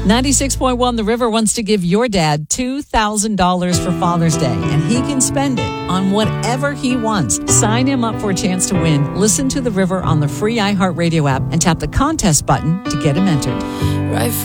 96.1 The River wants to give your dad $2,000 for Father's Day, and he can spend it on whatever he wants. Sign him up for a chance to win. Listen to The River on the free iHeartRadio app and tap the contest button to get him entered. Right from